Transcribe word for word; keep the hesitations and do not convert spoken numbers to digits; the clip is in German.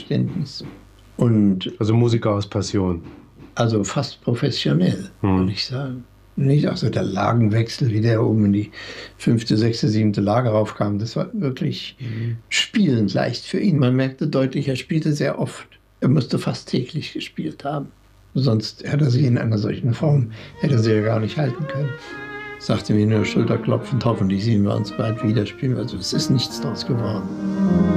Verständnis. Und also Musiker aus Passion. Also fast professionell, hm. würde ich sagen. Nicht auch so der Lagenwechsel, wie der oben in die fünfte, sechste, siebte Lage raufkam. Das war wirklich mhm. spielend leicht für ihn. Man merkte deutlich, er spielte sehr oft. Er musste fast täglich gespielt haben. Sonst hätte er sie in einer solchen Form, hätte er sie ja gar nicht halten können. Sagte mir nur schulterklopfend, hoffentlich sehen wir uns bald wieder spielen. Also es ist nichts draus geworden.